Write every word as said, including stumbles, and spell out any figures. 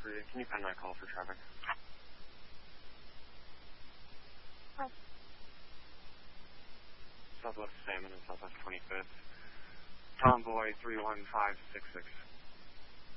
three. Can you find that call for traffic? What? Southwest Salmon and Southwest twenty-fifth. Tomboy three one five six six.